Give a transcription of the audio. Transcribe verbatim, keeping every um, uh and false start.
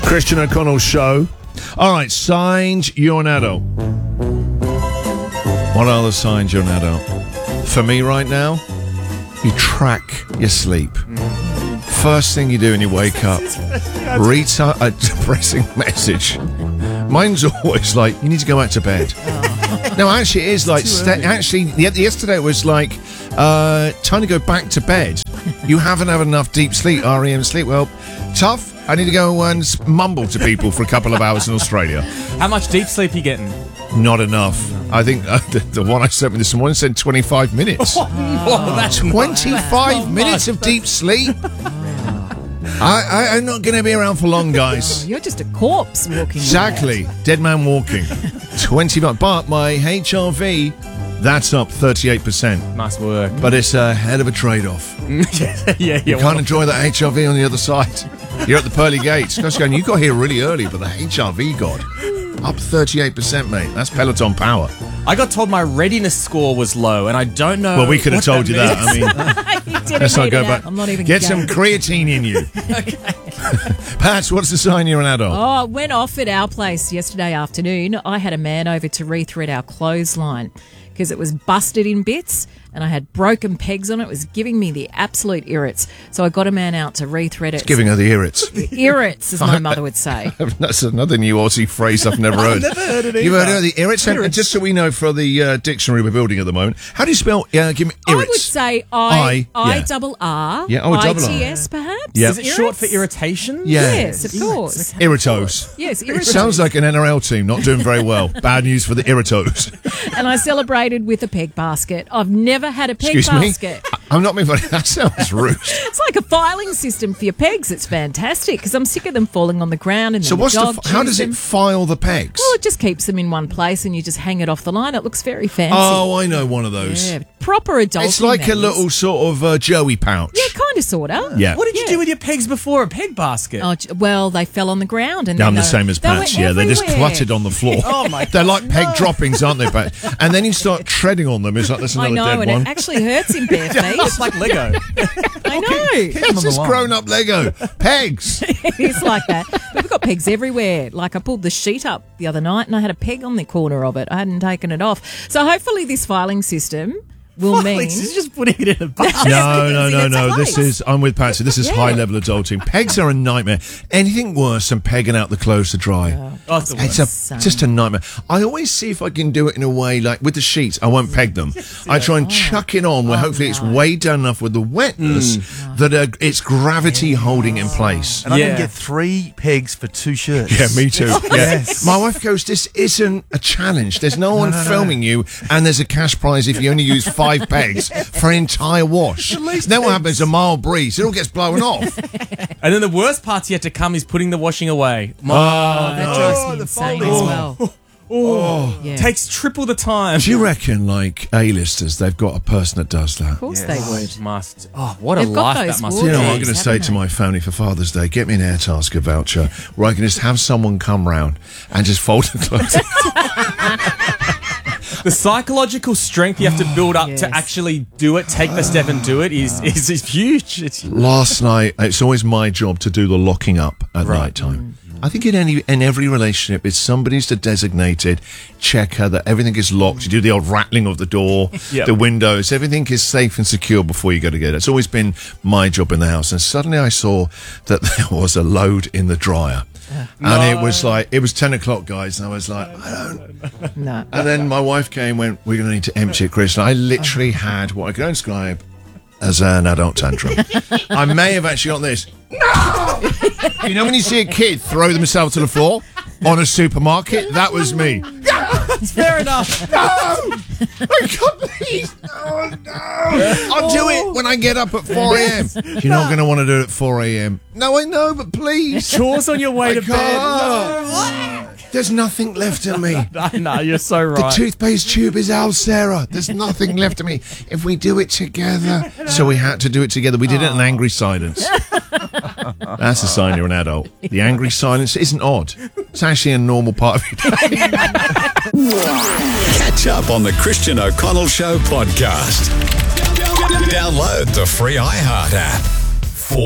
Christian O'Connell Show. All right, signs you're an adult. What are the signs you're an adult? For me right now, you track your sleep. First thing you do when you wake up, read a depressing message. Mine's always like, you need to go back to bed. No, actually, it is like, st- actually, yesterday it was like, uh, time to go back to bed. You haven't had enough deep sleep, R E M sleep. Well, tough. I need to go and mumble to people for a couple of hours in Australia. How much deep sleep are you getting? Not enough. I think uh, the, the one I sent me this morning said twenty-five minutes. Oh, that's twenty-five minutes of deep sleep? I, I, I'm not going to be around for long, guys. You're just a corpse walking. Exactly. Dead man walking. twenty-five. But my H R V, that's up thirty-eight percent. Nice work. But it's a head of a trade-off. yeah, yeah. You well. can't enjoy that H R V on the other side. You're at the pearly gates. Guys going, you got here really early, but the H R V got up thirty-eight percent, mate. That's Peloton power. I got told my readiness score was low, and I don't know. Well, we could have told that you means. that. I mean, You let's not go back. I'm not even Get going. some creatine in you. Pat, what's the sign you're an adult? Oh, it went off at our place yesterday afternoon. I had a man over to rethread our clothesline because it was busted in bits and I had broken pegs on it. It was giving me the absolute irrits. So I got a man out to rethread it. Giving her the irrits. Irrits, as my mother would say. That's another new Aussie phrase I've never heard. I've never heard it either. You've heard of the irrits? And just so we know for the uh, dictionary we're building at the moment, how do you spell, uh, give me irrits? I would say I, I, I yeah. double R, Yeah, oh, double R. I T S perhaps? Yeah. Is it short for irritation? Yeah. Yes, of course. Irritos. Yes, It irritos. sounds like an N R L team not doing very well. Bad news for the Irritos. And I celebrated with a peg basket. I've never had a peg Excuse me? basket. I- I'm not being funny. That sounds rude. It's like a filing system for your pegs. It's fantastic because I'm sick of them falling on the ground and So then what's the the? dog f- How chews does them. it file the pegs? Well, it just keeps them in one place and you just hang it off the line. It looks very fancy. Oh, I know one of those. Yeah, proper adult. It's like a little sort of uh, Joey pouch. Yeah, kind of, sort of. Yeah. What did you Yeah. do with your pegs before? A peg basket? Oh, j- well, they fell on the ground and I'm then the they- same as they were Pat's. Yeah, they're just everywhere. cluttered on the floor. Oh, my They're like peg droppings, aren't they, Pat? And then you start treading on them. It's like there's I another know, dead and one. it actually hurts in bare feet. It's like Lego. I know. It's just grown-up Lego pegs. It's like that. But we've got pegs everywhere. Like I pulled the sheet up the other night and I had a peg on the corner of it. I hadn't taken it off. So hopefully this filing system will mean... He's just putting it in a basket. No, no, no, It's no. place. This is, I'm with Patsy. This is Yeah. high-level adulting. Pegs are a nightmare. Anything worse than pegging out the clothes to dry. Oh, it's the It's worst. a, just a nightmare. I always see if I can do it in a way, like with the sheets, I won't peg them. I try and chuck it on where hopefully it's weighed down enough with the wetness that uh, it's gravity holding in place. And I Yeah. can get three pegs for two shirts. Yeah, me too. Yeah. Yes. My wife goes, this isn't a challenge. There's no one filming you, and there's a cash prize if you only use five pegs for an entire wash. Then what happens? A mild breeze. It all gets blown off. And then the worst part's yet to come is putting the washing away. Oh, That drives me the insane folding. as well. Oh, Yeah. takes triple the time. Do you reckon, like, A-listers, they've got a person that does that? Of course they would. Must. Oh, what a They've got life those that must You be. know what I'm Pegs, going to say haven't to they? my family for Father's Day? Get me an Airtasker voucher where I can just have someone come round and just fold the clothes. The psychological strength you have to build up Yes. to actually do it, take the step and do it is is, is huge. It's, Last night, it's always my job to do the locking up at Right. night time. I think in any in every relationship, it's somebody's the designated checker that everything is locked. You do the old rattling of the door, Yep. the windows, everything is safe and secure before you go to get it. It's always been my job in the house. And suddenly I saw that there was a load in the dryer. And it was like, it was ten o'clock, guys. And I was like, I don't. No. And then my wife came and went, we're going to need to empty it, Chris. And I literally had what I can describe as an adult tantrum. I may have actually got this. No! You know when you see a kid throw themselves to the floor on a supermarket? That was me. fair enough. No! I can't please. Oh, no. I'll do it when I get up at four a.m. You're not going to want to do it at four a.m. No, I know, but please. Chores on your way I to can't. There's nothing left in me. bed. No, you're so The right. toothpaste tube is out, Sarah. There's nothing left of me. If we do it together. So we had to do it together. We did it in angry silence. That's a sign you're an adult. The angry silence isn't odd. It's actually a normal part of your day. Catch up on the Christian O'Connell Show podcast. Download the free iHeart app.